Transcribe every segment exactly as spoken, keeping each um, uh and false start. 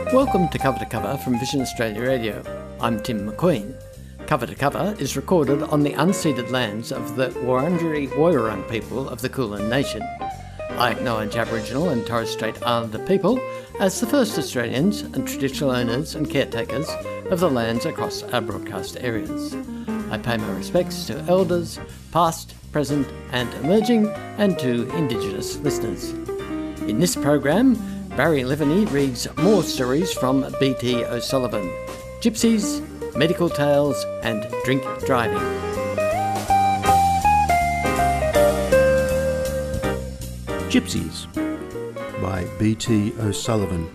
Welcome to Cover to Cover from Vision Australia Radio. I'm Tim McQueen. Cover to Cover is recorded on the unceded lands of the Wurundjeri Woiwurrung people of the Kulin Nation. I acknowledge Aboriginal and Torres Strait Islander people as the first Australians and traditional owners and caretakers of the lands across our broadcast areas. I pay my respects to elders, past, present and emerging, and to Indigenous listeners. In this program, Barry Leveny reads more stories from B T O'Sullivan: Gypsies, Medical Tales and Drink Driving. Gypsies by B T O'Sullivan.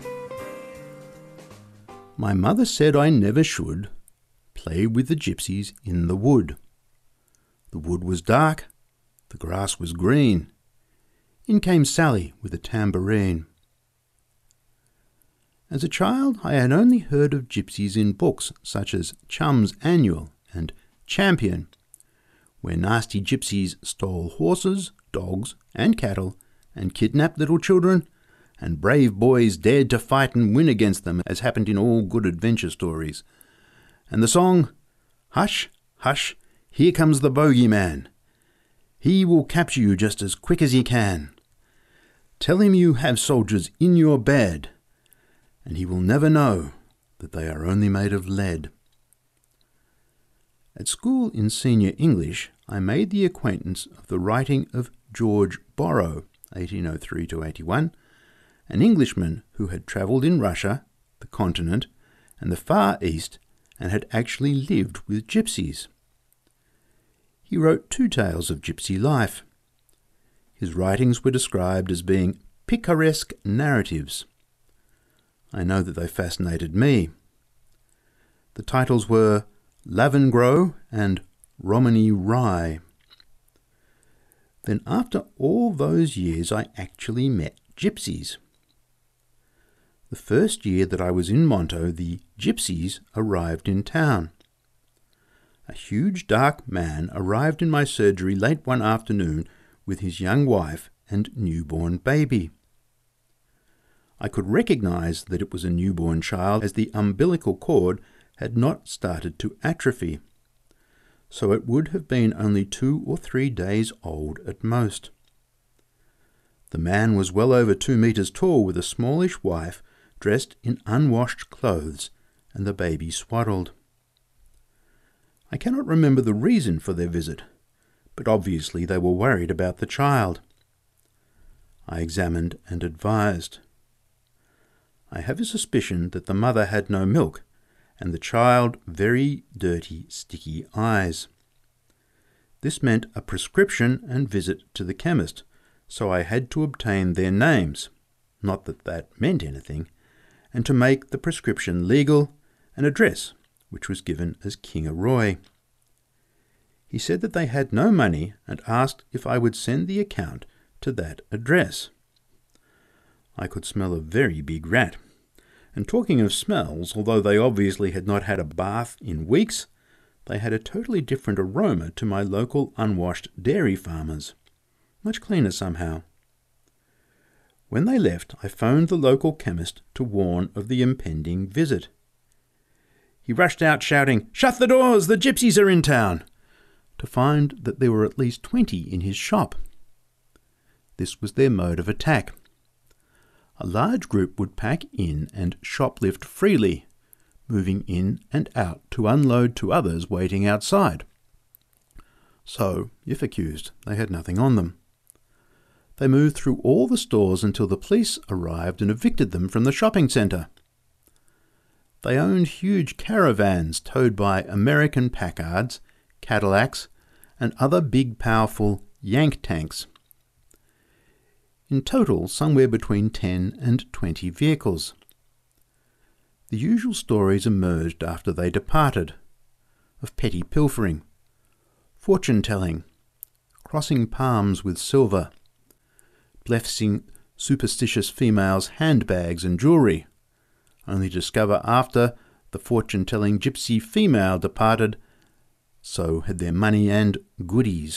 My mother said I never should play with the gypsies in the wood. The wood was dark, the grass was green. In came Sally with a tambourine. As a child, I had only heard of gypsies in books such as Chum's Annual and Champion, where nasty gypsies stole horses, dogs and cattle and kidnapped little children, and brave boys dared to fight and win against them, as happened in all good adventure stories. And the song, "Hush, hush, here comes the bogeyman. He will capture you just as quick as he can. Tell him you have soldiers in your bed, and he will never know that they are only made of lead." At school in senior English, I made the acquaintance of the writing of George Borrow, eighteen oh three to eighty-one, an Englishman who had travelled in Russia, the continent, and the Far East, and had actually lived with gypsies. He wrote two tales of gypsy life. His writings were described as being picaresque narratives. I know that they fascinated me. The titles were Lavengro and Romany Rye. Then after all those years I actually met gypsies. The first year that I was in Monto, the gypsies arrived in town. A huge dark man arrived in my surgery late one afternoon with his young wife and newborn baby. I could recognize that it was a newborn child, as the umbilical cord had not started to atrophy, so it would have been only two or three days old at most. The man was well over two metres tall, with a smallish wife dressed in unwashed clothes and the baby swaddled. I cannot remember the reason for their visit, but obviously they were worried about the child. I examined and advised. I have a suspicion that the mother had no milk, and the child very dirty, sticky eyes. This meant a prescription and visit to the chemist, so I had to obtain their names, not that that meant anything, and to make the prescription legal, an address, which was given as Kingaroy. He said that they had no money and asked if I would send the account to that address. I could smell a very big rat. And talking of smells, although they obviously had not had a bath in weeks, they had a totally different aroma to my local unwashed dairy farmers. Much cleaner somehow. When they left, I phoned the local chemist to warn of the impending visit. He rushed out shouting, "Shut the doors! The gypsies are in town!" to find that there were at least twenty in his shop. This was their mode of attack. A large group would pack in and shoplift freely, moving in and out to unload to others waiting outside. So, if accused, they had nothing on them. They moved through all the stores until the police arrived and evicted them from the shopping centre. They owned huge caravans towed by American Packards, Cadillacs, and other big powerful Yank tanks. In total, somewhere between ten and twenty vehicles. The usual stories emerged after they departed, of petty pilfering, fortune-telling, crossing palms with silver, blessing superstitious females' handbags and jewellery, only to discover after the fortune-telling gypsy female departed, so had their money and goodies.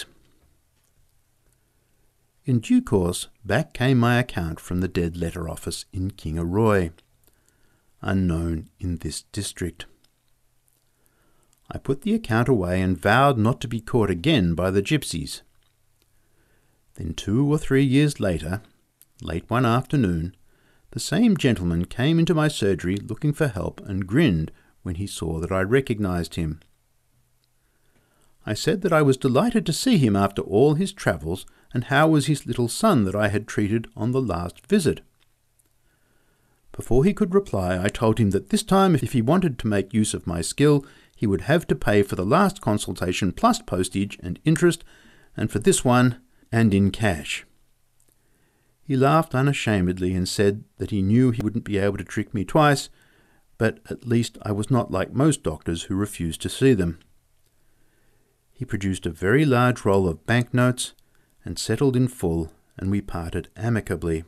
In due course, back came my account from the dead letter office in Kingaroy. unknown in this district. I put the account away and vowed not to be caught again by the gypsies. Then two or three years later, late one afternoon, the same gentleman came into my surgery looking for help and grinned when he saw that I recognized him. I said that I was delighted to see him after all his travels, and how was his little son that I had treated on the last visit. Before he could reply, I told him that this time, if he wanted to make use of my skill, he would have to pay for the last consultation plus postage and interest, and for this one, and in cash. He laughed unashamedly and said that he knew he wouldn't be able to trick me twice, but at least I was not like most doctors who refused to see them. He produced a very large roll of banknotes and settled in full, and we parted amicably.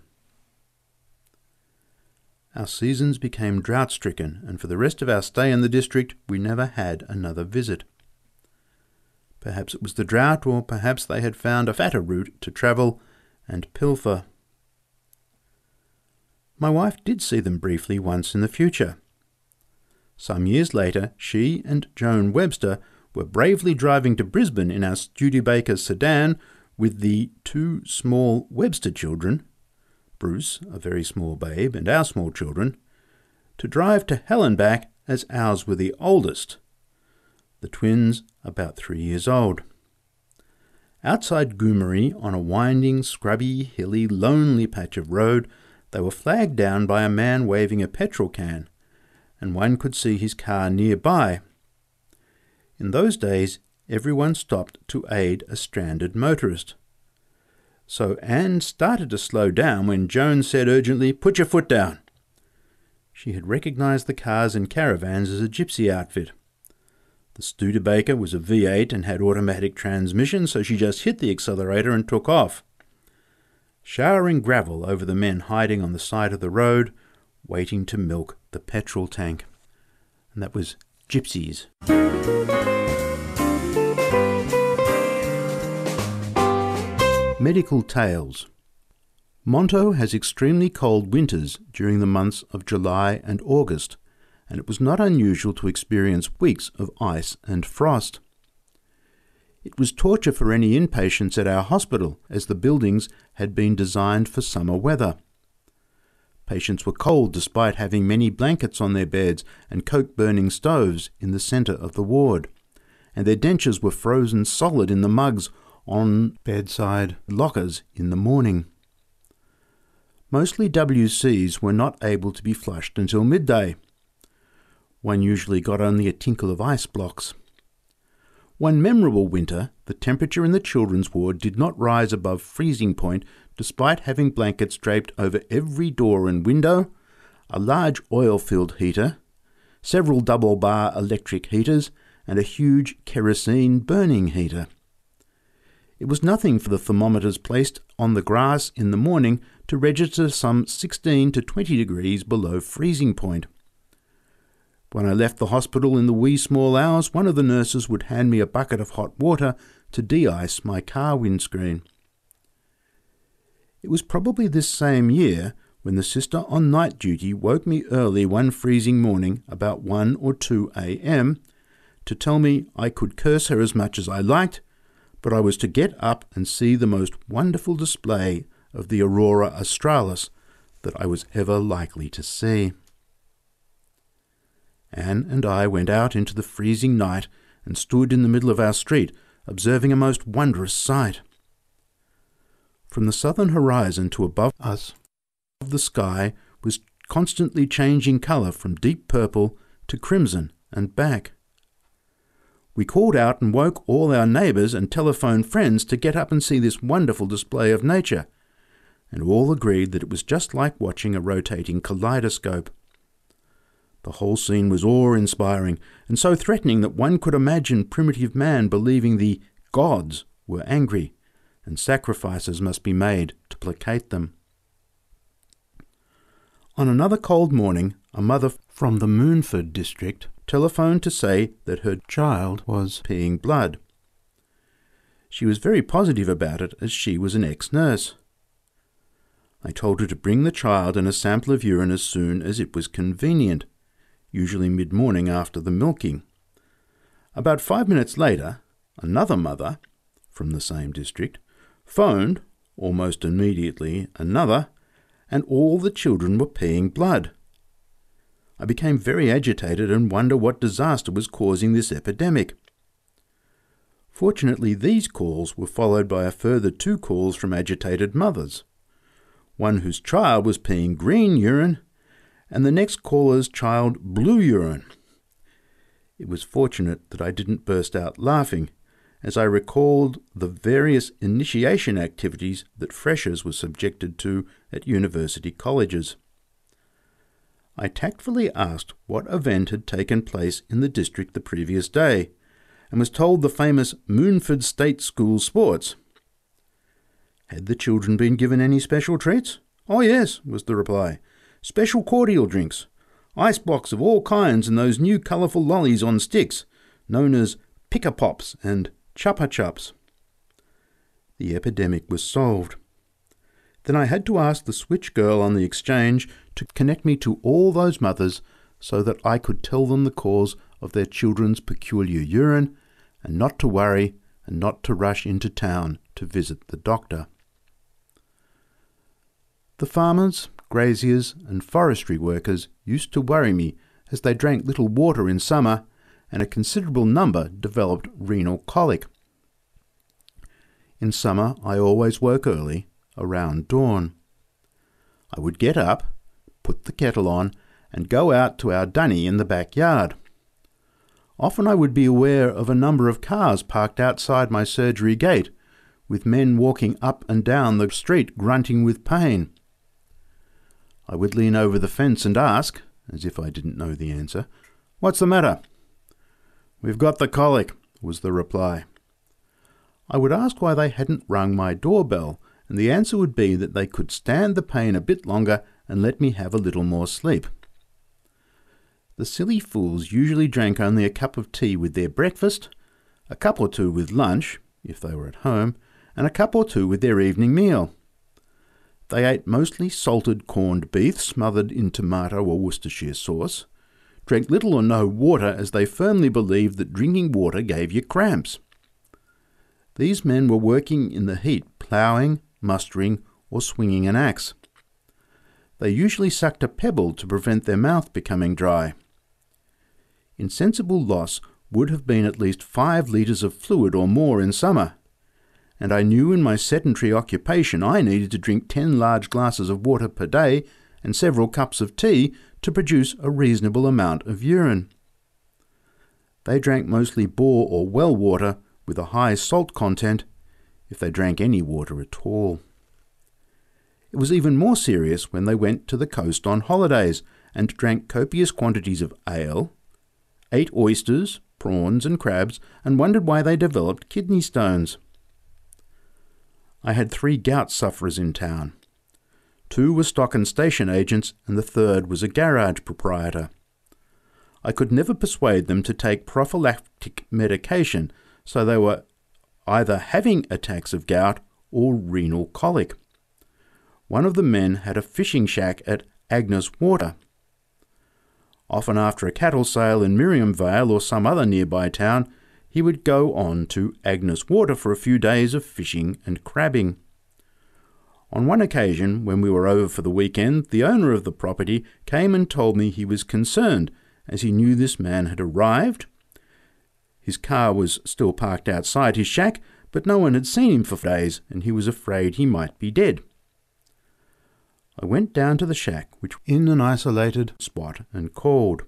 Our seasons became drought-stricken, and for the rest of our stay in the district we never had another visit. Perhaps it was the drought, or perhaps they had found a fatter route to travel and pilfer. My wife did see them briefly once in the future. Some years later, she and Joan Webster were bravely driving to Brisbane in our Studebaker sedan with the two small Webster children, Bruce, a very small babe, and our small children, to drive to hell and back as ours were the oldest, the twins about three years old. Outside Goomery, on a winding, scrubby, hilly, lonely patch of road, they were flagged down by a man waving a petrol can, and one could see his car nearby. In those days, everyone stopped to aid a stranded motorist. So Anne started to slow down when Joan said urgently, "Put your foot down." She had recognized the cars and caravans as a gypsy outfit. The Studebaker was a V eight and had automatic transmission, so she just hit the accelerator and took off, showering gravel over the men hiding on the side of the road, waiting to milk the petrol tank. And that was gypsies. Medical tales. Monto has extremely cold winters during the months of July and August, and it was not unusual to experience weeks of ice and frost. It was torture for any inpatients at our hospital, as the buildings had been designed for summer weather. Patients were cold despite having many blankets on their beds and coke-burning stoves in the centre of the ward, and their dentures were frozen solid in the mugs on bedside lockers in the morning. Mostly W Cs were not able to be flushed until midday. One usually got only a tinkle of ice blocks. One memorable winter, the temperature in the children's ward did not rise above freezing point despite having blankets draped over every door and window, a large oil-filled heater, several double-bar electric heaters, and a huge kerosene burning heater. It was nothing for the thermometers placed on the grass in the morning to register some sixteen to twenty degrees below freezing point. When I left the hospital in the wee small hours, one of the nurses would hand me a bucket of hot water to de-ice my car windscreen. It was probably this same year when the sister on night duty woke me early one freezing morning about one or two a m to tell me I could curse her as much as I liked, but I was to get up and see the most wonderful display of the aurora australis that I was ever likely to see. Anne and I went out into the freezing night and stood in the middle of our street, observing a most wondrous sight. From the southern horizon to above us, the sky was constantly changing colour from deep purple to crimson and back. We called out and woke all our neighbours and telephone friends to get up and see this wonderful display of nature, and all agreed that it was just like watching a rotating kaleidoscope. The whole scene was awe-inspiring, and so threatening that one could imagine primitive man believing the gods were angry, and sacrifices must be made to placate them. On another cold morning, a mother from the Moonford district telephoned to say that her child was peeing blood. She was very positive about it, as she was an ex-nurse. I told her to bring the child and a sample of urine as soon as it was convenient, usually mid-morning after the milking. About five minutes later, another mother, from the same district, phoned, almost immediately, another, and all the children were peeing blood. I became very agitated and wondered what disaster was causing this epidemic. Fortunately, these calls were followed by a further two calls from agitated mothers, one whose child was peeing green urine, and the next caller's child blue urine. It was fortunate that I didn't burst out laughing, as I recalled the various initiation activities that freshers were subjected to at university colleges. I tactfully asked what event had taken place in the district the previous day, and was told the famous Moonford State School sports. Had the children been given any special treats? Oh yes, was the reply. Special cordial drinks, ice blocks of all kinds, and those new colourful lollies on sticks, known as pick-a-pops and chupa-chups. The epidemic was solved. Then I had to ask the switch girl on the exchange to connect me to all those mothers so that I could tell them the cause of their children's peculiar urine, and not to worry and not to rush into town to visit the doctor. The farmers, graziers and forestry workers used to worry me as they drank little water in summer, and a considerable number developed renal colic. In summer I always woke early, around dawn. I would get up, put the kettle on, and go out to our dunny in the backyard. Often I would be aware of a number of cars parked outside my surgery gate, with men walking up and down the street grunting with pain. I would lean over the fence and ask, as if I didn't know the answer, "What's the matter?" "We've got the colic," was the reply. I would ask why they hadn't rung my doorbell, and the answer would be that they could stand the pain a bit longer and let me have a little more sleep. The silly fools usually drank only a cup of tea with their breakfast, a cup or two with lunch, if they were at home, and a cup or two with their evening meal. They ate mostly salted corned beef smothered in tomato or Worcestershire sauce, drank little or no water as they firmly believed that drinking water gave you cramps. These men were working in the heat, ploughing, mustering, or swinging an axe. They usually sucked a pebble to prevent their mouth becoming dry. Insensible loss would have been at least five litres of fluid or more in summer, and I knew in my sedentary occupation I needed to drink ten large glasses of water per day and several cups of tea to produce a reasonable amount of urine. They drank mostly bore or well water with a high salt content, if they drank any water at all. It was even more serious when they went to the coast on holidays and drank copious quantities of ale, ate oysters, prawns and crabs, and wondered why they developed kidney stones. I had three gout sufferers in town. Two were stock and station agents, and the third was a garage proprietor. I could never persuade them to take prophylactic medication, so they were either having attacks of gout or renal colic. One of the men had a fishing shack at Agnes Water. Often after a cattle sale in Miriam Vale or some other nearby town, he would go on to Agnes Water for a few days of fishing and crabbing. On one occasion, when we were over for the weekend, the owner of the property came and told me he was concerned, as he knew this man had arrived. His car was still parked outside his shack, but no one had seen him for days, and he was afraid he might be dead. I went down to the shack, which was in an isolated spot, and called.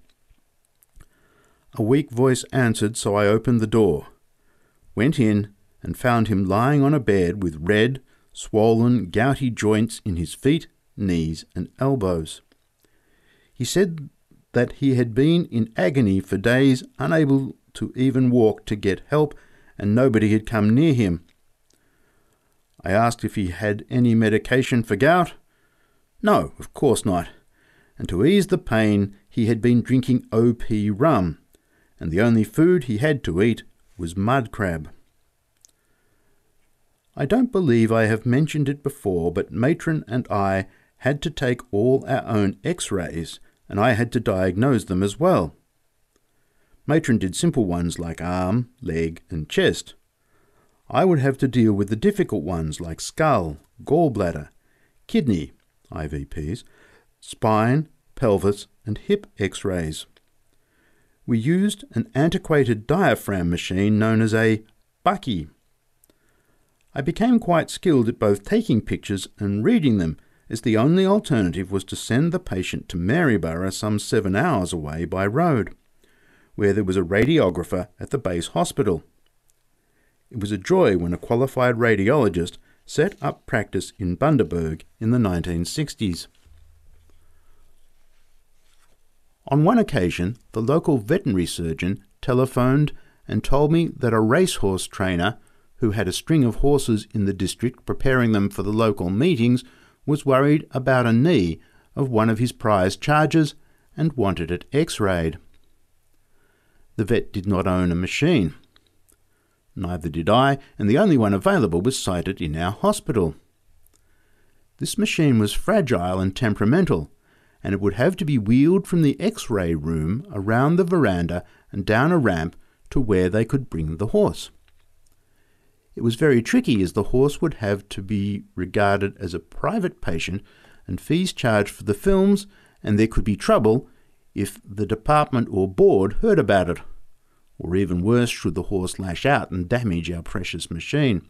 A weak voice answered, so I opened the door, went in, and found him lying on a bed with red, swollen, gouty joints in his feet, knees, and elbows. He said that he had been in agony for days, unable to even walk to get help, and nobody had come near him. I asked if he had any medication for gout. No, of course not, and to ease the pain he had been drinking O P rum, and the only food he had to eat was mud crab. I don't believe I have mentioned it before, but Matron and I had to take all our own x-rays, and I had to diagnose them as well. Matron did simple ones like arm, leg and chest. I would have to deal with the difficult ones like skull, gallbladder, kidney, I V Ps, spine, pelvis and hip x-rays. We used an antiquated diaphragm machine known as a bucky. I became quite skilled at both taking pictures and reading them, as the only alternative was to send the patient to Maryborough some seven hours away by road, where there was a radiographer at the base hospital. It was a joy when a qualified radiologist set up practice in Bundaberg in the nineteen sixties. On one occasion, the local veterinary surgeon telephoned and told me that a racehorse trainer who had a string of horses in the district preparing them for the local meetings was worried about a knee of one of his prize chargers and wanted it x-rayed. The vet did not own a machine. Neither did I, and the only one available was sited in our hospital. This machine was fragile and temperamental, and it would have to be wheeled from the x-ray room around the veranda and down a ramp to where they could bring the horse. It was very tricky, as the horse would have to be regarded as a private patient and fees charged for the films, and there could be trouble if the department or board heard about it, or even worse should the horse lash out and damage our precious machine.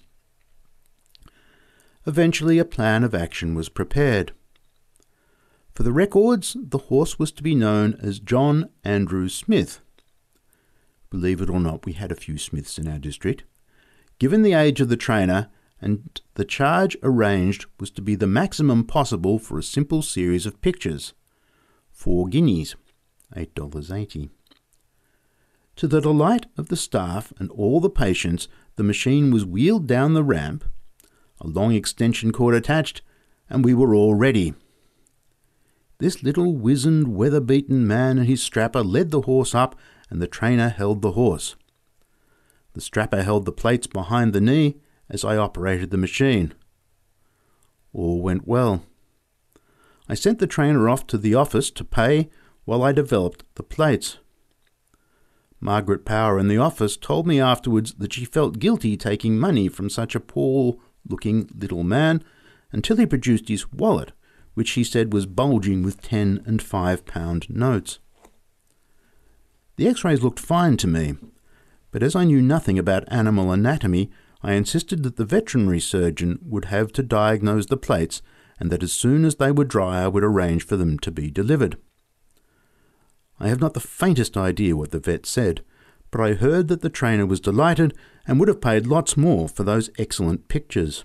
Eventually a plan of action was prepared. For the records, the horse was to be known as John Andrew Smith. Believe it or not, we had a few Smiths in our district. Given the age of the trainer, and the charge arranged was to be the maximum possible for a simple series of pictures. Four guineas, eight dollars eighty. To the delight of the staff and all the patients, the machine was wheeled down the ramp, a long extension cord attached, and we were all ready. This little wizened, weather-beaten man and his strapper led the horse up, and the trainer held the horse. The strapper held the plates behind the knee as I operated the machine. All went well. I sent the trainer off to the office to pay while I developed the plates. Margaret Power in the office told me afterwards that she felt guilty taking money from such a poor-looking little man until he produced his wallet, which he said was bulging with ten and five pound notes. The x-rays looked fine to me, but as I knew nothing about animal anatomy, I insisted that the veterinary surgeon would have to diagnose the plates, and that as soon as they were dry I would arrange for them to be delivered. I have not the faintest idea what the vet said, but I heard that the trainer was delighted and would have paid lots more for those excellent pictures.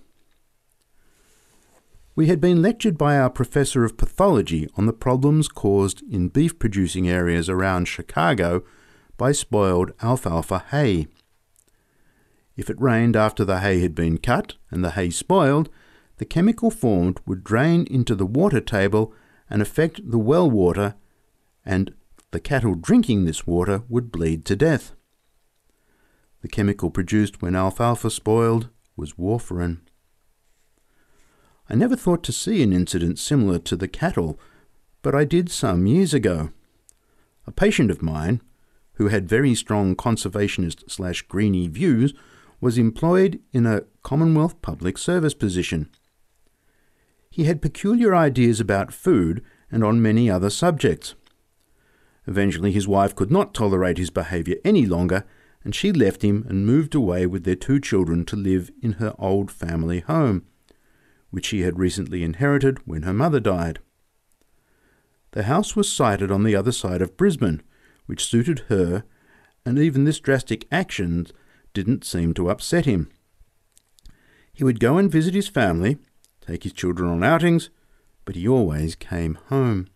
We had been lectured by our professor of pathology on the problems caused in beef-producing areas around Chicago by spoiled alfalfa hay. If it rained after the hay had been cut and the hay spoiled, the chemical formed would drain into the water table and affect the well water, and the cattle drinking this water would bleed to death. The chemical produced when alfalfa spoiled was warfarin. I never thought to see an incident similar to the cattle, but I did some years ago. A patient of mine, who had very strong conservationist slash greenie views, was employed in a Commonwealth public service position. He had peculiar ideas about food and on many other subjects. Eventually his wife could not tolerate his behaviour any longer, and she left him and moved away with their two children to live in her old family home, which she had recently inherited when her mother died. The house was sited on the other side of Brisbane, which suited her, and even this drastic action didn't seem to upset him. He would go and visit his family, take his children on outings, but he always came home.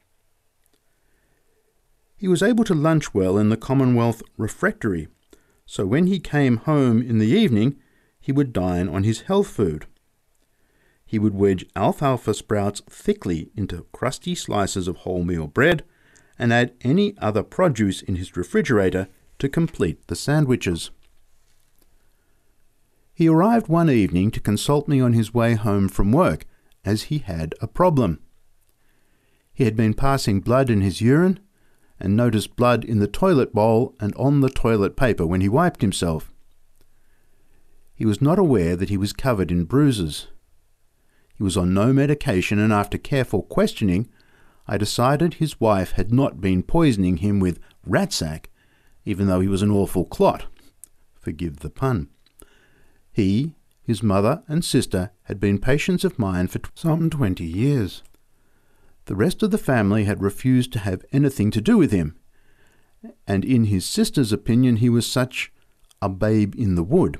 He was able to lunch well in the Commonwealth refectory, so when he came home in the evening, he would dine on his health food. He would wedge alfalfa sprouts thickly into crusty slices of wholemeal bread and add any other produce in his refrigerator to complete the sandwiches. He arrived one evening to consult me on his way home from work, as he had a problem. He had been passing blood in his urine, and noticed blood in the toilet bowl and on the toilet paper when he wiped himself. He was not aware that he was covered in bruises. He was on no medication, and after careful questioning, I decided his wife had not been poisoning him with ratsack, even though he was an awful clot. Forgive the pun. He, his mother and sister had been patients of mine for some twenty years. The rest of the family had refused to have anything to do with him, and in his sister's opinion he was such a babe in the wood.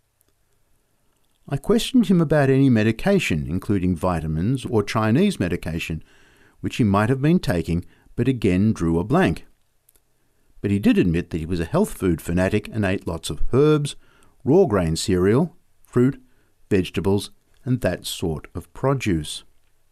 I questioned him about any medication, including vitamins or Chinese medication, which he might have been taking, but again drew a blank. But he did admit that he was a health food fanatic and ate lots of herbs, raw grain cereal, fruit, vegetables, and that sort of produce.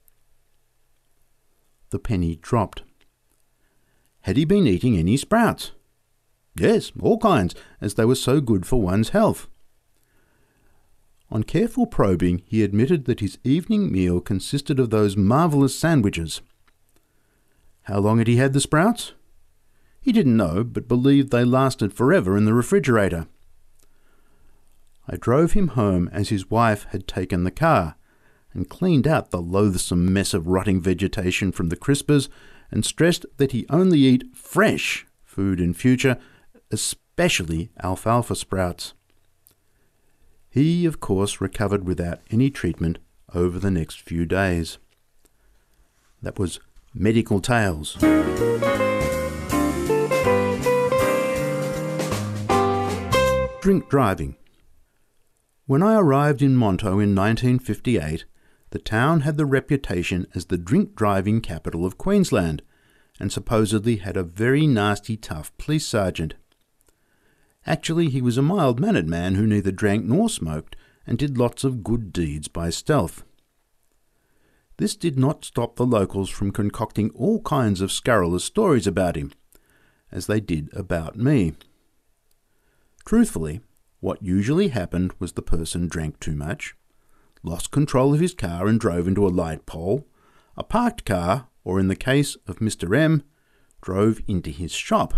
The penny dropped. Had he been eating any sprouts? Yes, all kinds, as they were so good for one's health. On careful probing, he admitted that his evening meal consisted of those marvellous sandwiches. How long had he had the sprouts? He didn't know, but believed they lasted forever in the refrigerator. I drove him home as his wife had taken the car, and cleaned out the loathsome mess of rotting vegetation from the crispers, and stressed that he only eat fresh food in future, especially alfalfa sprouts. He, of course, recovered without any treatment over the next few days. That was Medical Tales. Drink driving. When I arrived in Monto in nineteen fifty-eight, the town had the reputation as the drink driving capital of Queensland, and supposedly had a very nasty, tough police sergeant. Actually, he was a mild-mannered man who neither drank nor smoked, and did lots of good deeds by stealth. This did not stop the locals from concocting all kinds of scurrilous stories about him, as they did about me. Truthfully, what usually happened was the person drank too much, lost control of his car and drove into a light pole, a parked car, or in the case of Mister M, drove into his shop.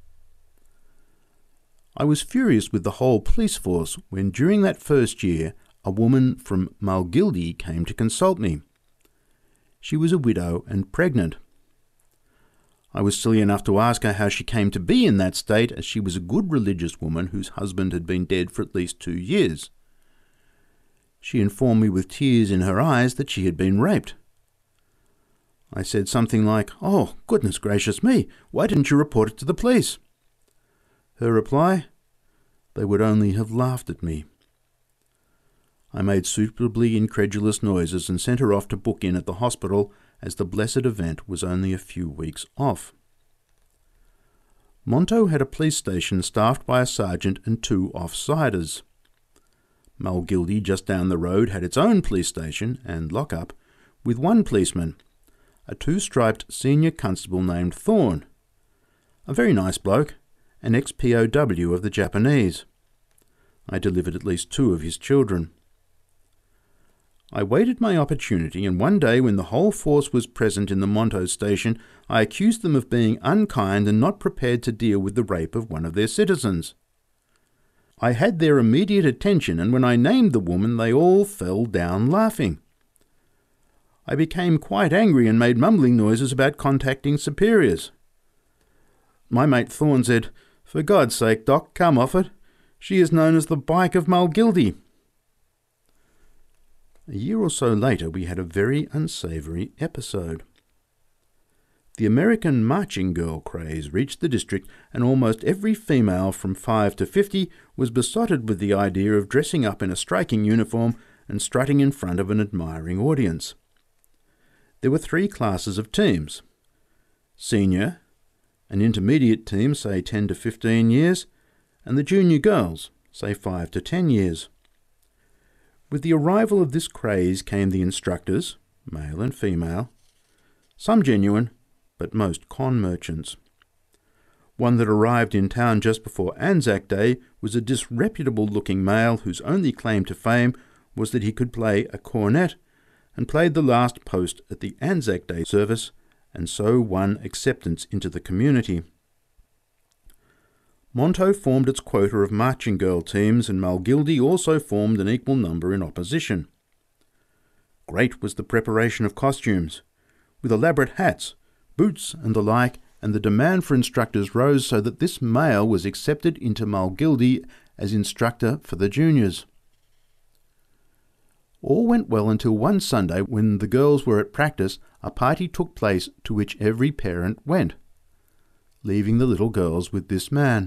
I was furious with the whole police force when during that first year a woman from Malgildy came to consult me. She was a widow and pregnant. I was silly enough to ask her how she came to be in that state, as she was a good religious woman whose husband had been dead for at least two years. She informed me with tears in her eyes that she had been raped. I said something like, "Oh, goodness gracious me, why didn't you report it to the police?" Her reply, "They would only have laughed at me." I made suitably incredulous noises and sent her off to book in at the hospital, as the blessed event was only a few weeks off. Monto had a police station staffed by a sergeant and two off-siders. Malgildy, just down the road, had its own police station and lock-up, with one policeman, a two-striped senior constable named Thorne, a very nice bloke, an ex-P O W of the Japanese. I delivered at least two of his children. I waited my opportunity, and one day when the whole force was present in the Monto station, I accused them of being unkind and not prepared to deal with the rape of one of their citizens. I had their immediate attention, and when I named the woman, they all fell down laughing. I became quite angry and made mumbling noises about contacting superiors. My mate Thorne said, "For God's sake, Doc, come off it. She is known as the Bike of Malgildy." A year or so later, we had a very unsavoury episode. The American marching girl craze reached the district, and almost every female from five to fifty was besotted with the idea of dressing up in a striking uniform and strutting in front of an admiring audience. There were three classes of teams: senior, an intermediate team, say ten to fifteen years, and the junior girls, say five to ten years. With the arrival of this craze came the instructors, male and female, some genuine, but most con merchants. One that arrived in town just before Anzac Day was a disreputable-looking male whose only claim to fame was that he could play a cornet, and played the last post at the Anzac Day service, and so won acceptance into the community. Monto formed its quota of marching girl teams, and Malgildy also formed an equal number in opposition. Great was the preparation of costumes, with elaborate hats, boots and the like, and the demand for instructors rose so that this male was accepted into Malgildy as instructor for the juniors. All went well until one Sunday, when the girls were at practice, a party took place to which every parent went, leaving the little girls with this man.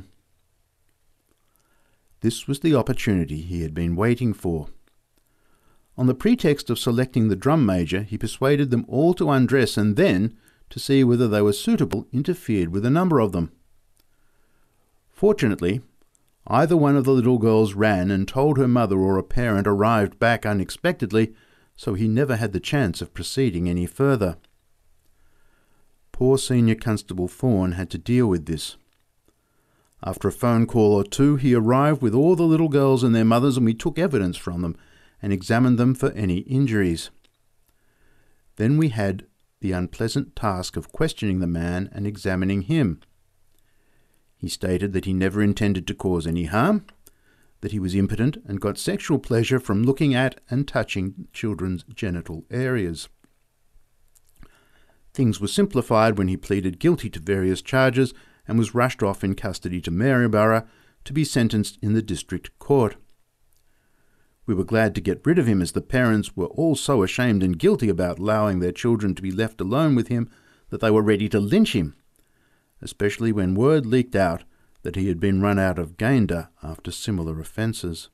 This was the opportunity he had been waiting for. On the pretext of selecting the drum major, he persuaded them all to undress and then, to see whether they were suitable, interfered with a number of them. Fortunately, either one of the little girls ran and told her mother, or a parent arrived back unexpectedly, so he never had the chance of proceeding any further. Poor Senior Constable Thorne had to deal with this. After a phone call or two, he arrived with all the little girls and their mothers, and we took evidence from them and examined them for any injuries. Then we had the unpleasant task of questioning the man and examining him. He stated that he never intended to cause any harm, that he was impotent and got sexual pleasure from looking at and touching children's genital areas. Things were simplified when he pleaded guilty to various charges and was rushed off in custody to Maryborough to be sentenced in the district court. We were glad to get rid of him, as the parents were all so ashamed and guilty about allowing their children to be left alone with him that they were ready to lynch him, especially when word leaked out that he had been run out of Gayndah after similar offences.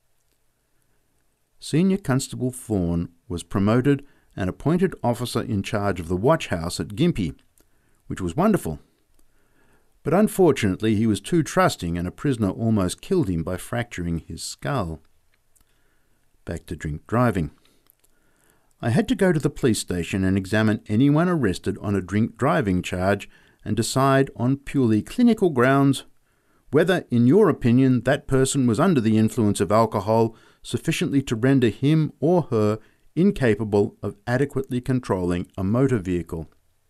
Senior Constable Thorne was promoted and appointed officer in charge of the watch house at Gympie, which was wonderful. But unfortunately he was too trusting, and a prisoner almost killed him by fracturing his skull. Back to drink driving. I had to go to the police station and examine anyone arrested on a drink driving charge and decide on purely clinical grounds whether, in your opinion, that person was under the influence of alcohol sufficiently to render him or her incapable of adequately controlling a motor vehicle.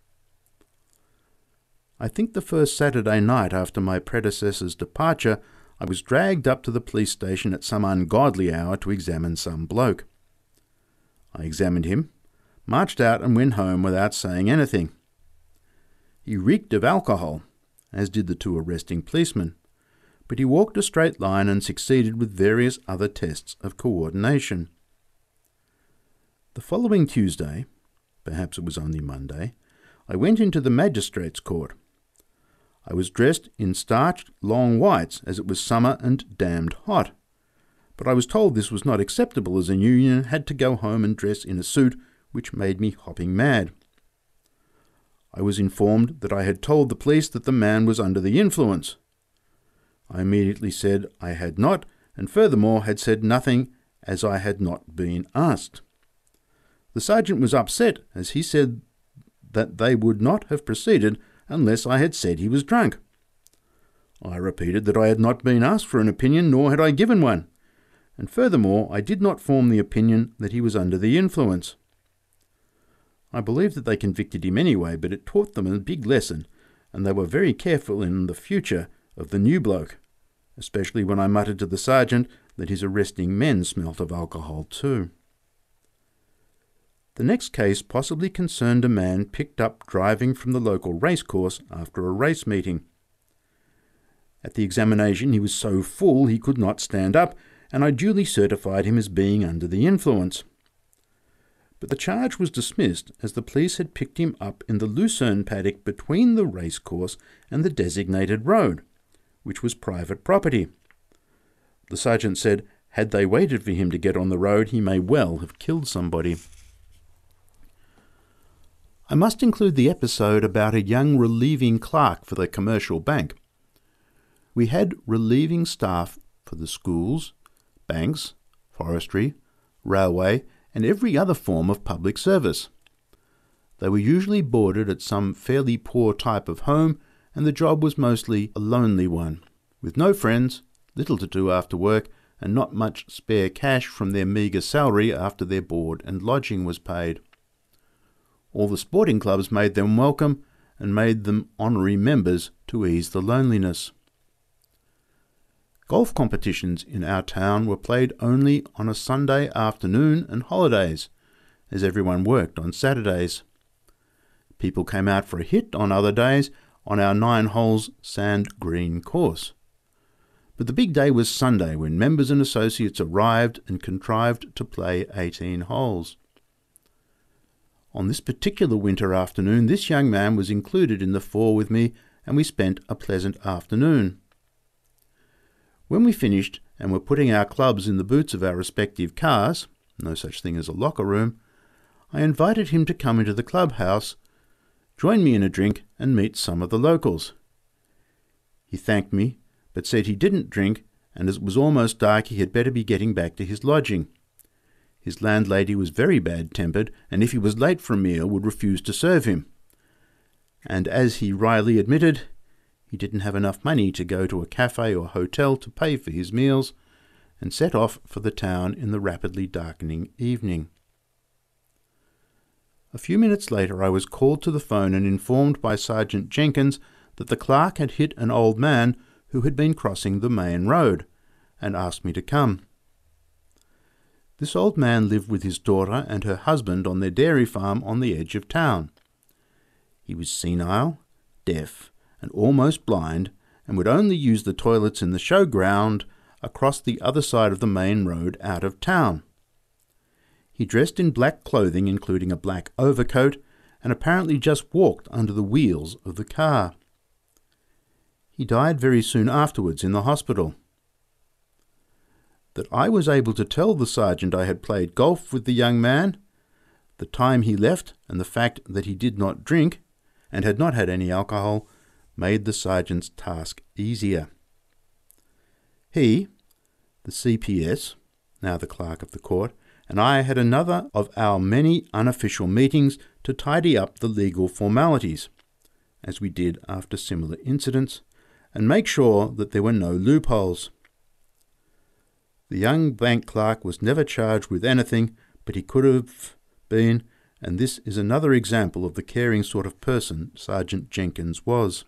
I think the first Saturday night after my predecessor's departure, I was dragged up to the police station at some ungodly hour to examine some bloke. I examined him, marched out and went home without saying anything. He reeked of alcohol, as did the two arresting policemen, but he walked a straight line and succeeded with various other tests of coordination. The following Tuesday, perhaps it was only Monday, I went into the magistrate's court. I was dressed in starched long whites, as it was summer and damned hot, but I was told this was not acceptable, as a union had to go home and dress in a suit, which made me hopping mad. I was informed that I had told the police that the man was under the influence. I immediately said I had not, and furthermore had said nothing, as I had not been asked. The sergeant was upset, as he said that they would not have proceeded unless I had said he was drunk. I repeated that I had not been asked for an opinion, nor had I given one, and furthermore I did not form the opinion that he was under the influence. I believe that they convicted him anyway, but it taught them a big lesson, and they were very careful in the future of the new bloke, especially when I muttered to the sergeant that his arresting men smelt of alcohol too. The next case possibly concerned a man picked up driving from the local racecourse after a race meeting. At the examination he was so full he could not stand up, and I duly certified him as being under the influence. But the charge was dismissed, as the police had picked him up in the lucerne paddock between the racecourse and the designated road, which was private property. The sergeant said, had they waited for him to get on the road, he may well have killed somebody. I must include the episode about a young relieving clerk for the commercial bank. We had relieving staff for the schools, banks, forestry, railway, and every other form of public service. They were usually boarded at some fairly poor type of home, and the job was mostly a lonely one, with no friends, little to do after work, and not much spare cash from their meagre salary after their board and lodging was paid. All the sporting clubs made them welcome and made them honorary members to ease the loneliness. Golf competitions in our town were played only on a Sunday afternoon and holidays, as everyone worked on Saturdays. People came out for a hit on other days on our nine holes sand green course. But the big day was Sunday, when members and associates arrived and contrived to play eighteen holes. On this particular winter afternoon, this young man was included in the four with me, and we spent a pleasant afternoon. When we finished and were putting our clubs in the boots of our respective cars, no such thing as a locker room, I invited him to come into the clubhouse, join me in a drink, and meet some of the locals. He thanked me, but said he didn't drink, and as it was almost dark he had better be getting back to his lodging. His landlady was very bad-tempered, and if he was late for a meal would refuse to serve him. And as he wryly admitted, he didn't have enough money to go to a cafe or hotel to pay for his meals, and set off for the town in the rapidly darkening evening. A few minutes later I was called to the phone and informed by Sergeant Jenkins that the clerk had hit an old man who had been crossing the main road, and asked me to come. This old man lived with his daughter and her husband on their dairy farm on the edge of town. He was senile, deaf, and almost blind, and would only use the toilets in the showground across the other side of the main road out of town. He dressed in black clothing, including a black overcoat, and apparently just walked under the wheels of the car. He died very soon afterwards in the hospital. That I was able to tell the sergeant I had played golf with the young man, the time he left, and the fact that he did not drink, and had not had any alcohol, made the sergeant's task easier. He, the C P S, now the clerk of the court, and I had another of our many unofficial meetings to tidy up the legal formalities, as we did after similar incidents, and make sure that there were no loopholes. The young bank clerk was never charged with anything, but he could have been, and this is another example of the caring sort of person Sergeant Jenkins was.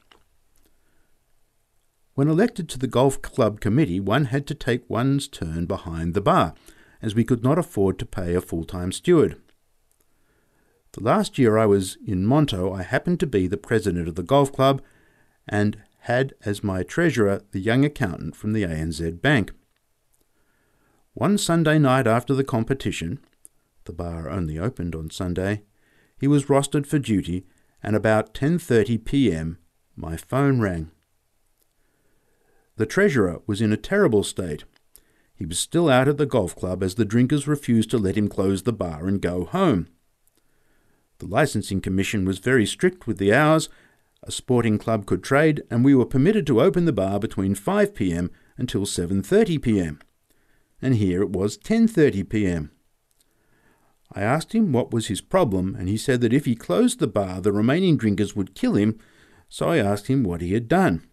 When elected to the golf club committee, one had to take one's turn behind the bar, as we could not afford to pay a full-time steward. The last year I was in Monto, I happened to be the president of the golf club, and had as my treasurer the young accountant from the A N Z Bank. One Sunday night after the competition, the bar only opened on Sunday, he was rostered for duty, and about ten thirty p m my phone rang. The treasurer was in a terrible state. He was still out at the golf club as the drinkers refused to let him close the bar and go home. The licensing commission was very strict with the hours a sporting club could trade, and we were permitted to open the bar between five p m until seven thirty p m And here it was ten thirty p m I asked him what was his problem, and he said that if he closed the bar, the remaining drinkers would kill him, so I asked him what he had done.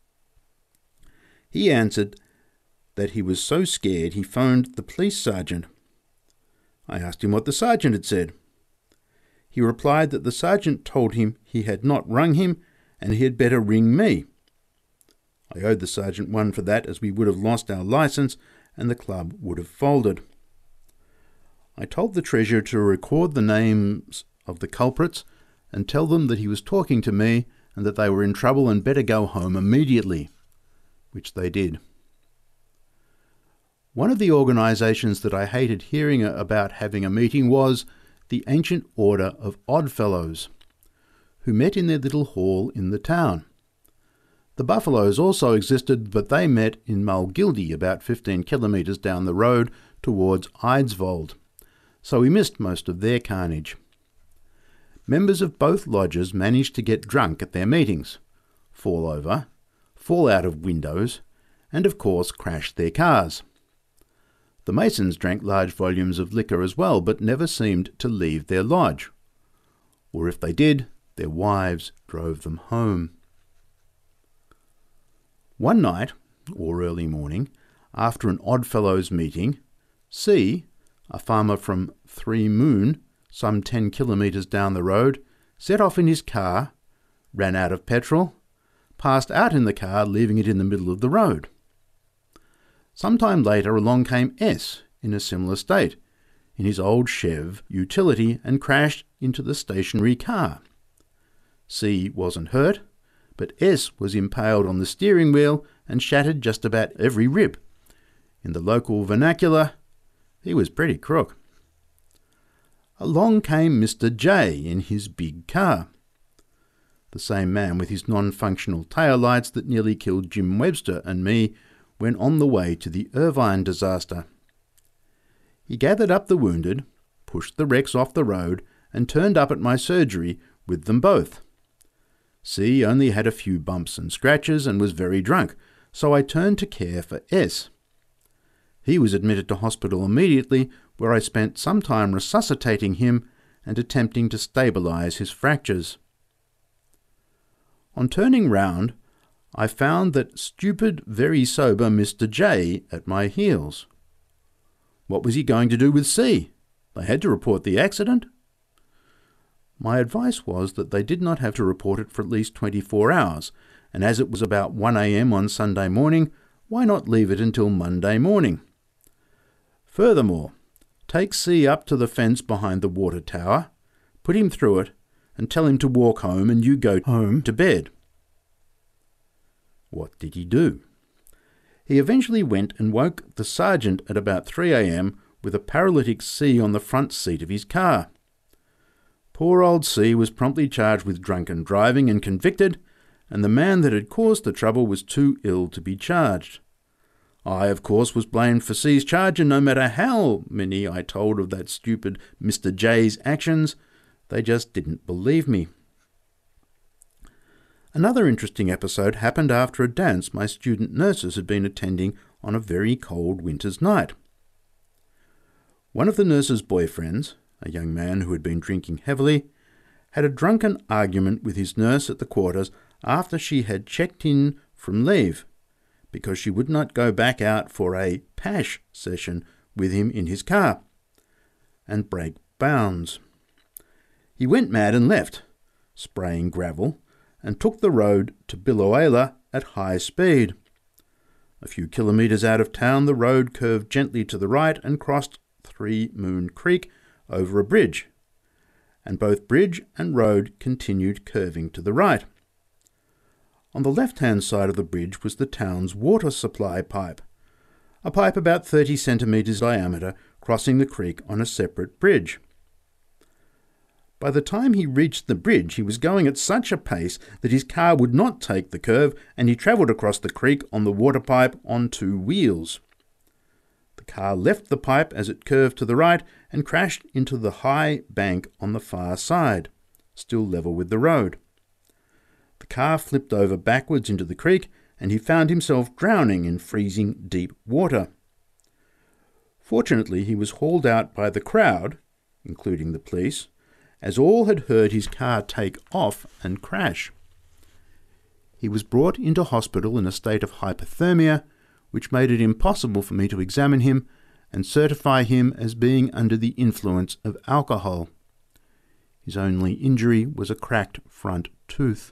He answered that he was so scared he phoned the police sergeant. I asked him what the sergeant had said. He replied that the sergeant told him he had not rung him and he had better ring me. I owed the sergeant one for that, as we would have lost our licence and the club would have folded. I told the treasurer to record the names of the culprits and tell them that he was talking to me and that they were in trouble and better go home immediately, which they did. One of the organisations that I hated hearing about having a meeting was the Ancient Order of Oddfellows, who met in their little hall in the town. The Buffaloes also existed, but they met in Mulgildy, about fifteen kilometres down the road towards Eidsvold, so we missed most of their carnage. Members of both lodges managed to get drunk at their meetings, fall over, fall out of windows, and of course crash their cars. The Masons drank large volumes of liquor as well, but never seemed to leave their lodge. Or if they did, their wives drove them home. One night, or early morning, after an Oddfellows meeting, C, a farmer from Three Moon, some ten kilometres down the road, set off in his car, ran out of petrol, passed out in the car, leaving it in the middle of the road. Some time later along came S, in a similar state, in his old Chev utility, and crashed into the stationary car. C wasn't hurt, but S was impaled on the steering wheel and shattered just about every rib. In the local vernacular, he was pretty crook. Along came Mister J in his big car. The same man with his non-functional taillights that nearly killed Jim Webster and me when on the way to the Irvine disaster. He gathered up the wounded, pushed the wrecks off the road, and turned up at my surgery with them both. C only had a few bumps and scratches and was very drunk, so I turned to care for S. He was admitted to hospital immediately, where I spent some time resuscitating him and attempting to stabilise his fractures. On turning round, I found that stupid, very sober Mister J at my heels. What was he going to do with C? They had to report the accident. My advice was that they did not have to report it for at least twenty-four hours, and as it was about one a m on Sunday morning, why not leave it until Monday morning? Furthermore, take C up to the fence behind the water tower, put him through it, and tell him to walk home, and you go home to bed. What did he do? He eventually went and woke the sergeant at about three a m with a paralytic C on the front seat of his car. Poor old C was promptly charged with drunken driving and convicted, and the man that had caused the trouble was too ill to be charged. I, of course, was blamed for C's charge, and no matter how many I told of that stupid Mister J's actions, they just didn't believe me. Another interesting episode happened after a dance my student nurses had been attending on a very cold winter's night. One of the nurses' boyfriends, a young man who had been drinking heavily, had a drunken argument with his nurse at the quarters after she had checked in from leave, because she would not go back out for a pash session with him in his car, and break bounds. He went mad and left, spraying gravel, and took the road to Biloela at high speed. A few kilometres out of town, the road curved gently to the right and crossed Three Moon Creek over a bridge, and both bridge and road continued curving to the right. On the left-hand side of the bridge was the town's water supply pipe, a pipe about thirty centimetres diameter crossing the creek on a separate bridge. By the time he reached the bridge, he was going at such a pace that his car would not take the curve, and he travelled across the creek on the water pipe on two wheels. The car left the pipe as it curved to the right and crashed into the high bank on the far side, still level with the road. The car flipped over backwards into the creek, and he found himself drowning in freezing deep water. Fortunately, he was hauled out by the crowd, including the police, as all had heard his car take off and crash. He was brought into hospital in a state of hypothermia, which made it impossible for me to examine him and certify him as being under the influence of alcohol. His only injury was a cracked front tooth.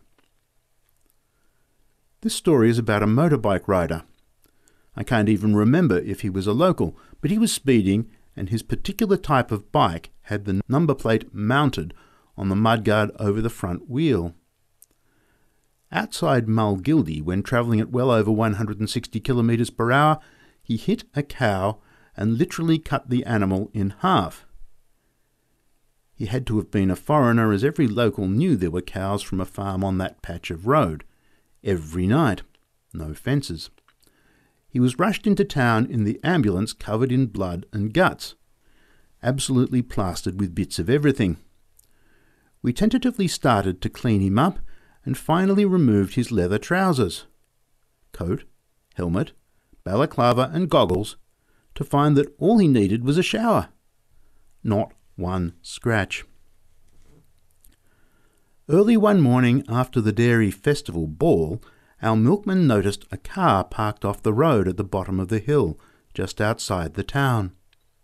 This story is about a motorbike rider. I can't even remember if he was a local, but he was speeding, and his particular type of bike had the number plate mounted on the mudguard over the front wheel. Outside Mulgildy, when travelling at well over one hundred sixty kilometres per hour, he hit a cow and literally cut the animal in half. He had to have been a foreigner, as every local knew there were cows from a farm on that patch of road. Every night. No fences. He was rushed into town in the ambulance covered in blood and guts, absolutely plastered with bits of everything. We tentatively started to clean him up and finally removed his leather trousers, coat, helmet, balaclava and goggles, to find that all he needed was a shower. Not one scratch. Early one morning after the Dairy Festival ball, our milkman noticed a car parked off the road at the bottom of the hill, just outside the town.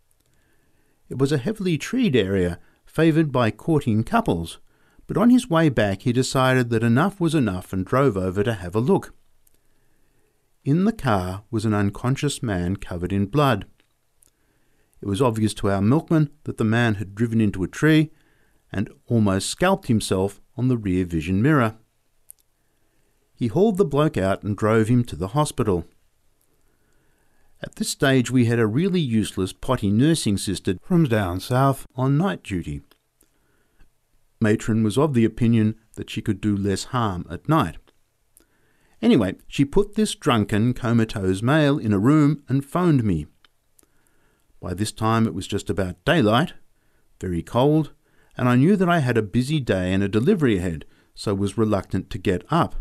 It was a heavily treed area, favoured by courting couples, but on his way back he decided that enough was enough and drove over to have a look. In the car was an unconscious man covered in blood. It was obvious to our milkman that the man had driven into a tree and almost scalped himself on the rear vision mirror. He hauled the bloke out and drove him to the hospital. At this stage we had a really useless potty nursing sister from down south on night duty. Matron was of the opinion that she could do less harm at night. Anyway, she put this drunken, comatose male in a room and phoned me. By this time it was just about daylight, very cold, and I knew that I had a busy day and a delivery ahead, so was reluctant to get up.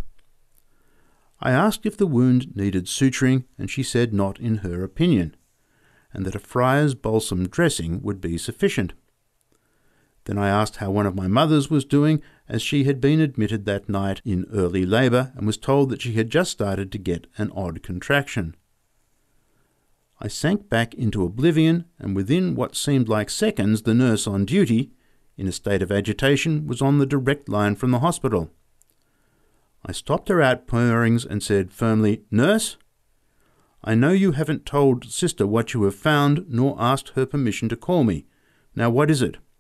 I asked if the wound needed suturing, and she said not in her opinion, and that a friar's balsam dressing would be sufficient. Then I asked how one of my mothers was doing, as she had been admitted that night in early labour and was told that she had just started to get an odd contraction. I sank back into oblivion, and within what seemed like seconds the nurse on duty, in a state of agitation, was on the direct line from the hospital. I stopped her outpourings and said firmly, "Nurse, I know you haven't told Sister what you have found, nor asked her permission to call me. Now what is it?"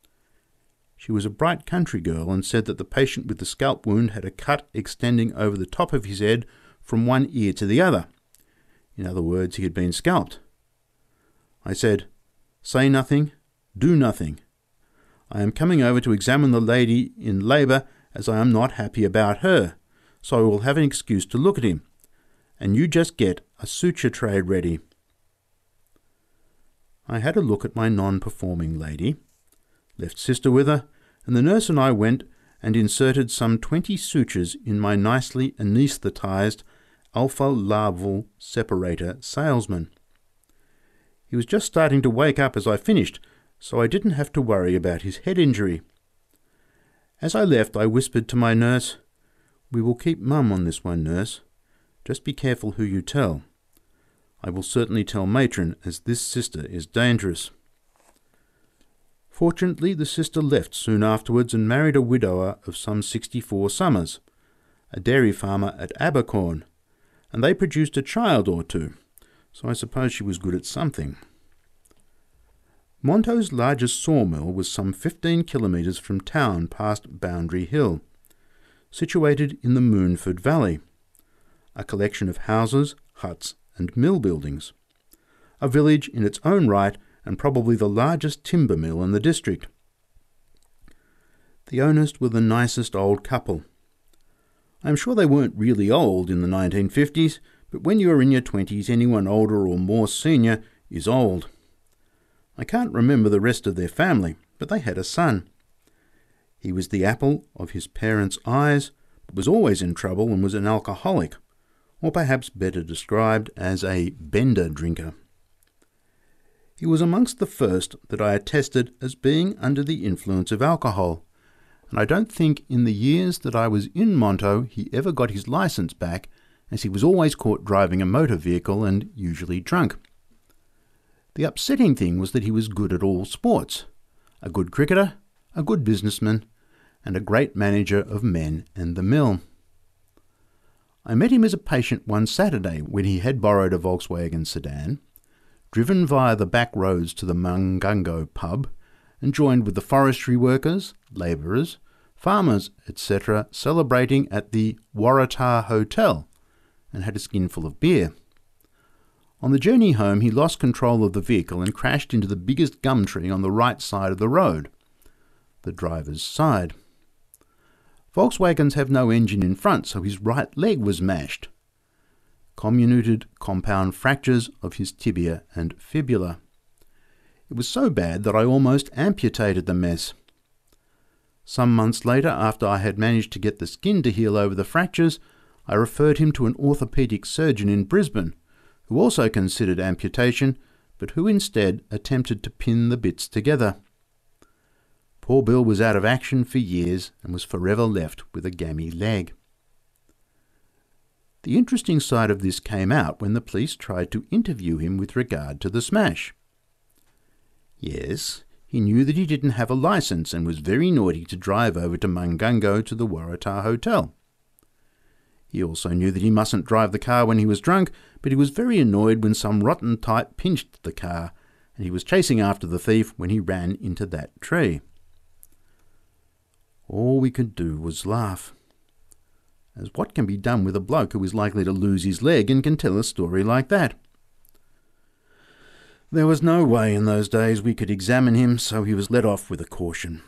She was a bright country girl and said that the patient with the scalp wound had a cut extending over the top of his head from one ear to the other. In other words, he had been scalped. I said, "Say nothing, do nothing. I am coming over to examine the lady in labour, as I am not happy about her, so I will have an excuse to look at him, and you just get a suture tray ready." I had a look at my non-performing lady, left Sister with her, and the nurse and I went and inserted some twenty sutures in my nicely anaesthetised alpha-larval separator salesman. He was just starting to wake up as I finished, so I didn't have to worry about his head injury. As I left, I whispered to my nurse, "We will keep mum on this one, nurse. Just be careful who you tell. I will certainly tell matron, as this sister is dangerous." Fortunately, the sister left soon afterwards and married a widower of some sixty-four summers, a dairy farmer at Abercorn, and they produced a child or two, so I suppose she was good at something. Monto's largest sawmill was some fifteen kilometres from town past Boundary Hill, situated in the Moonford Valley, a collection of houses, huts and mill buildings, a village in its own right and probably the largest timber mill in the district. The owners were the nicest old couple. I am sure they weren't really old in the nineteen fifties, but when you are in your twenties, anyone older or more senior is old. I can't remember the rest of their family, but they had a son. He was the apple of his parents' eyes, but was always in trouble and was an alcoholic, or perhaps better described as a bender drinker. He was amongst the first that I attested as being under the influence of alcohol, and I don't think in the years that I was in Monto he ever got his licence back, as he was always caught driving a motor vehicle and usually drunk. The upsetting thing was that he was good at all sports, a good cricketer, a good businessman, and a great manager of men and the mill. I met him as a patient one Saturday when he had borrowed a Volkswagen sedan, driven via the back roads to the Mungungo pub, and joined with the forestry workers, labourers, farmers, et cetera, celebrating at the Waratah Hotel, and had a skinful of beer. On the journey home he lost control of the vehicle and crashed into the biggest gum tree on the right side of the road, the driver's side. Volkswagens have no engine in front, so his right leg was mashed. Comminuted compound fractures of his tibia and fibula. It was so bad that I almost amputated the mess. Some months later, after I had managed to get the skin to heal over the fractures, I referred him to an orthopaedic surgeon in Brisbane, who also considered amputation, but who instead attempted to pin the bits together. Poor Bill was out of action for years and was forever left with a gammy leg. The interesting side of this came out when the police tried to interview him with regard to the smash. Yes, he knew that he didn't have a licence and was very naughty to drive over to Mungungo to the Waratah Hotel. He also knew that he mustn't drive the car when he was drunk, but he was very annoyed when some rotten type pinched the car, and he was chasing after the thief when he ran into that tree. All we could do was laugh. As what can be done with a bloke who is likely to lose his leg and can tell a story like that? There was no way in those days we could examine him, so he was let off with a caution.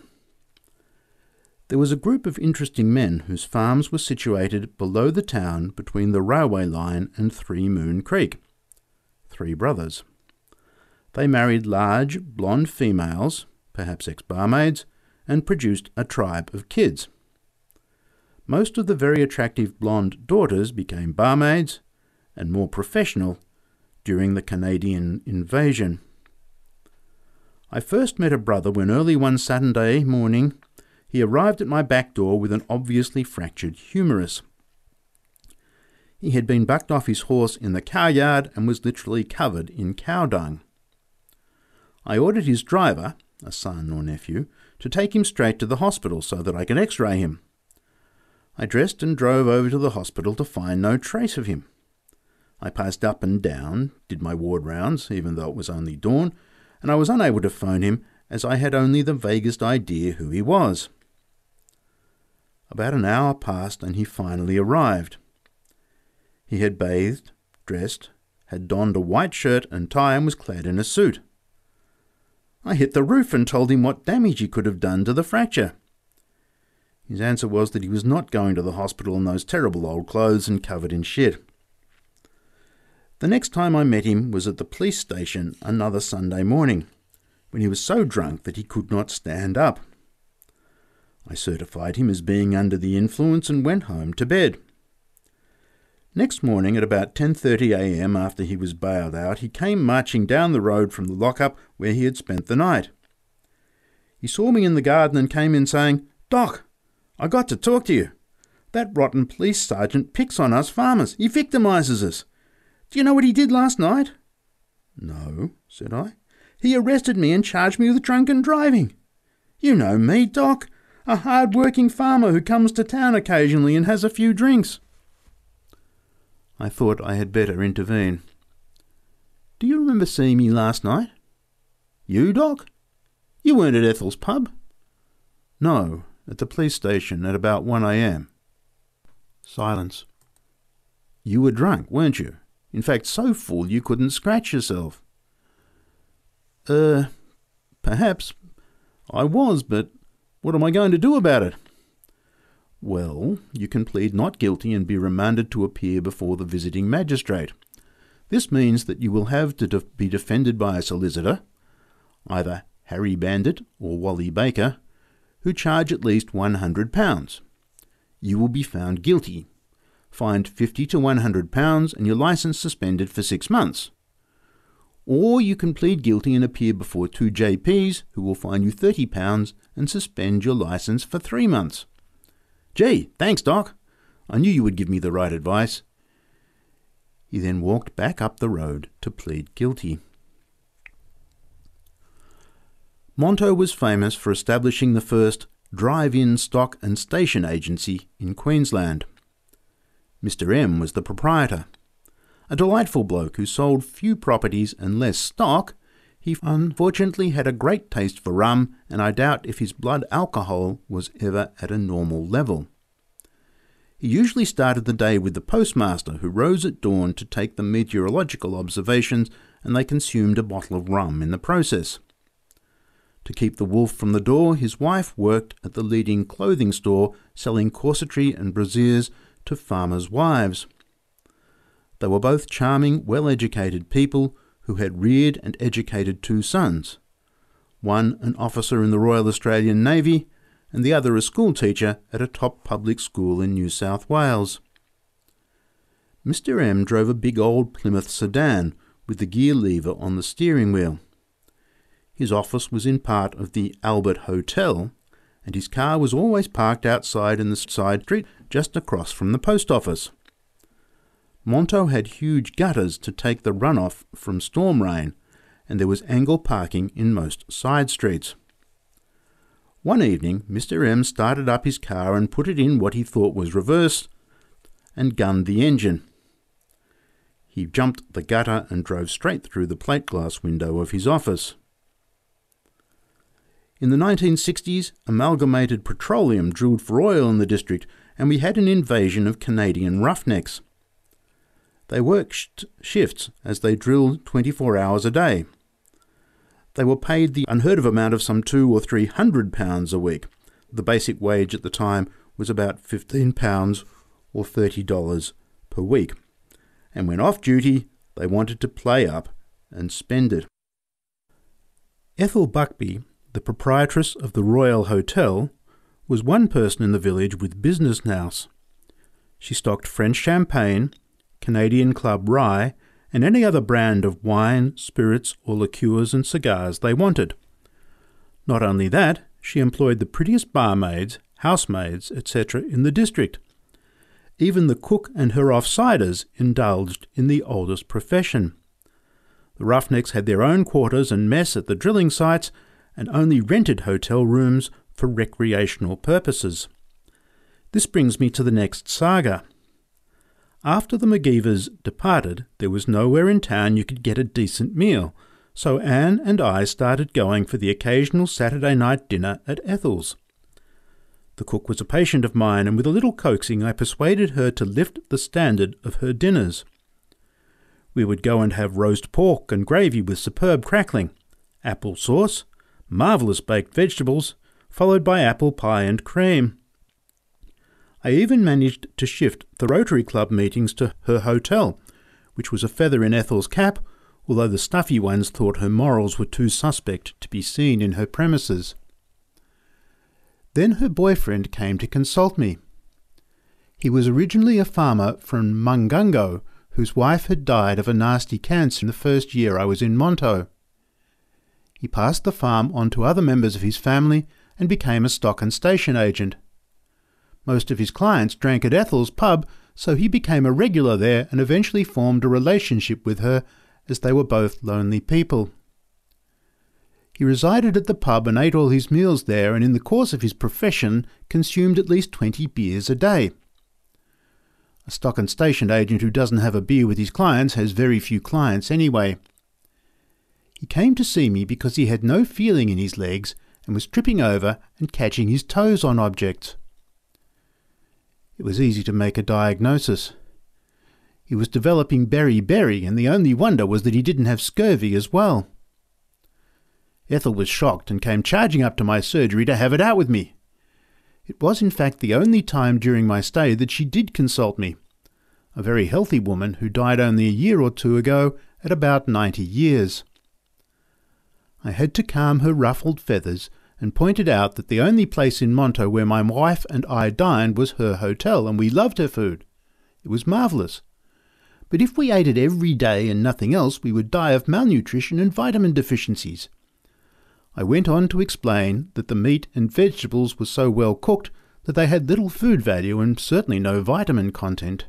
There was a group of interesting men whose farms were situated below the town between the railway line and Three Moon Creek. Three brothers. They married large, blonde females, perhaps ex-barmaids, and produced a tribe of kids. Most of the very attractive blonde daughters became barmaids, and more professional, during the Canadian invasion. I first met a brother when early one Saturday morning he arrived at my back door with an obviously fractured humerus. He had been bucked off his horse in the cow yard and was literally covered in cow dung. I ordered his driver, a son or nephew, to take him straight to the hospital so that I could x-ray him. I dressed and drove over to the hospital to find no trace of him. I passed up and down, did my ward rounds, even though it was only dawn, and I was unable to phone him as I had only the vaguest idea who he was. About an hour passed and he finally arrived. He had bathed, dressed, had donned a white shirt and tie and was clad in a suit. I hit the roof and told him what damage he could have done to the fracture. His answer was that he was not going to the hospital in those terrible old clothes and covered in shit. The next time I met him was at the police station another Sunday morning, when he was so drunk that he could not stand up. I certified him as being under the influence and went home to bed. Next morning at about ten thirty a m after he was bailed out, he came marching down the road from the lockup where he had spent the night. He saw me in the garden and came in saying, "Doc, I got to talk to you. That rotten police sergeant picks on us farmers. He victimises us. Do you know what he did last night?" "No," said I. "He arrested me and charged me with drunken driving. You know me, Doc, a hard-working farmer who comes to town occasionally and has a few drinks." I thought I had better intervene. "Do you remember seeing me last night?" "You, Doc? You weren't at Ethel's pub?" "No, at the police station at about one a m Silence. "You were drunk, weren't you? In fact, so full you couldn't scratch yourself." Er, perhaps. I was, but what am I going to do about it?" "Well, you can plead not guilty and be remanded to appear before the visiting magistrate. This means that you will have to def- be defended by a solicitor, either Harry Bandit or Wally Baker, who charge at least one hundred pounds. You will be found guilty, fined fifty to one hundred pounds and your licence suspended for six months. Or you can plead guilty and appear before two J Ps who will fine you thirty pounds and suspend your licence for three months. "Gee, thanks, Doc. I knew you would give me the right advice." He then walked back up the road to plead guilty. Monto was famous for establishing the first drive-in stock and station agency in Queensland. Mister M was the proprietor. A delightful bloke who sold few properties and less stock, he unfortunately had a great taste for rum, and I doubt if his blood alcohol was ever at a normal level. He usually started the day with the postmaster, who rose at dawn to take the meteorological observations, and they consumed a bottle of rum in the process. To keep the wolf from the door, his wife worked at the leading clothing store selling corsetry and brasiers to farmers' wives. They were both charming, well-educated people who had reared and educated two sons, one an officer in the Royal Australian Navy and the other a schoolteacher at a top public school in New South Wales. Mister M drove a big old Plymouth sedan with the gear lever on the steering wheel. His office was in part of the Albert Hotel, and his car was always parked outside in the side street just across from the post office. Monto had huge gutters to take the runoff from storm rain, and there was angle parking in most side streets. One evening, Mister M started up his car and put it in what he thought was reverse and gunned the engine. He jumped the gutter and drove straight through the plate glass window of his office. In the nineteen sixties, Amalgamated Petroleum drilled for oil in the district, and we had an invasion of Canadian roughnecks. They worked shifts as they drilled twenty-four hours a day. They were paid the unheard of amount of some two or three hundred pounds a week. The basic wage at the time was about fifteen pounds or thirty dollars per week. And when off duty, they wanted to play up and spend it. Ethel Buckby, the proprietress of the Royal Hotel, was one person in the village with business nous. She stocked French champagne, Canadian Club rye, and any other brand of wine, spirits, or liqueurs and cigars they wanted. Not only that, she employed the prettiest barmaids, housemaids, et cetera in the district. Even the cook and her offsiders indulged in the oldest profession. The roughnecks had their own quarters and mess at the drilling sites, and only rented hotel rooms for recreational purposes. This brings me to the next saga. After the McGeevers departed, there was nowhere in town you could get a decent meal, so Anne and I started going for the occasional Saturday night dinner at Ethel's. The cook was a patient of mine, and with a little coaxing I persuaded her to lift the standard of her dinners. We would go and have roast pork and gravy with superb crackling, apple sauce, marvellous baked vegetables, followed by apple pie and cream. I even managed to shift the Rotary Club meetings to her hotel, which was a feather in Ethel's cap, although the stuffy ones thought her morals were too suspect to be seen in her premises. Then her boyfriend came to consult me. He was originally a farmer from Mungungo, whose wife had died of a nasty cancer in the first year I was in Monto. He passed the farm on to other members of his family and became a stock and station agent. Most of his clients drank at Ethel's pub, so he became a regular there and eventually formed a relationship with her, as they were both lonely people. He resided at the pub and ate all his meals there, and in the course of his profession consumed at least twenty beers a day. A stock and station agent who doesn't have a beer with his clients has very few clients anyway. He came to see me because he had no feeling in his legs and was tripping over and catching his toes on objects. It was easy to make a diagnosis. He was developing beriberi, and the only wonder was that he didn't have scurvy as well. Ethel was shocked and came charging up to my surgery to have it out with me. It was in fact the only time during my stay that she did consult me, a very healthy woman who died only a year or two ago at about ninety years. I had to calm her ruffled feathers and pointed out that the only place in Monto where my wife and I dined was her hotel, and we loved her food. It was marvellous. But if we ate it every day and nothing else, we would die of malnutrition and vitamin deficiencies. I went on to explain that the meat and vegetables were so well cooked that they had little food value and certainly no vitamin content.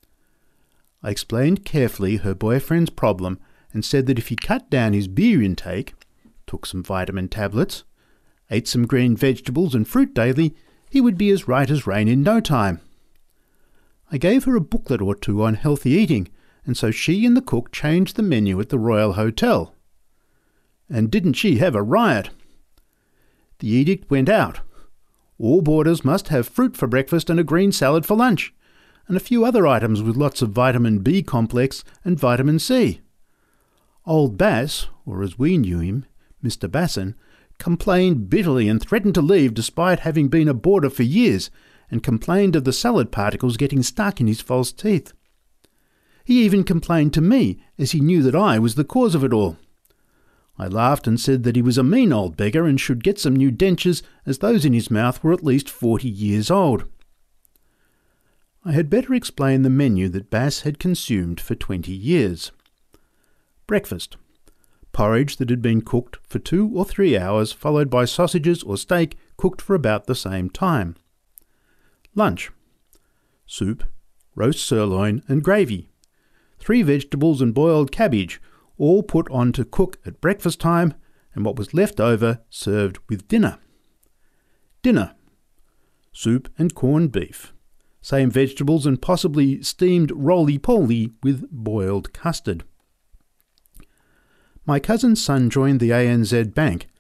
I explained carefully her boyfriend's problem and said that if he cut down his beer intake, took some vitamin tablets, ate some green vegetables and fruit daily, he would be as right as rain in no time. I gave her a booklet or two on healthy eating, and so she and the cook changed the menu at the Royal Hotel. And didn't she have a riot? The edict went out. All boarders must have fruit for breakfast and a green salad for lunch, and a few other items with lots of vitamin B complex and vitamin C. Old Bass, or as we knew him, Mister Basson, complained bitterly and threatened to leave despite having been a boarder for years, and complained of the salad particles getting stuck in his false teeth. He even complained to me, as he knew that I was the cause of it all. I laughed and said that he was a mean old beggar and should get some new dentures, as those in his mouth were at least forty years old. I had better explain the menu that Bass had consumed for twenty years. Breakfast. Porridge that had been cooked for two or three hours, followed by sausages or steak cooked for about the same time. Lunch. Soup, roast sirloin and gravy, three vegetables and boiled cabbage, all put on to cook at breakfast time, and what was left over served with dinner. Dinner: soup and corned beef, same vegetables and possibly steamed roly-poly with boiled custard. My cousin's son joined the A N Z Bank